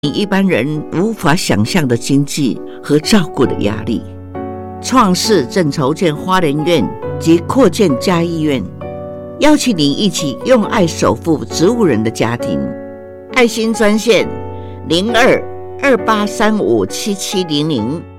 一般人无法想象的经济和照顾的压力。创世正筹建花莲院及扩建嘉义院，邀请您一起用爱守护植物人的家庭。爱心专线0228357700。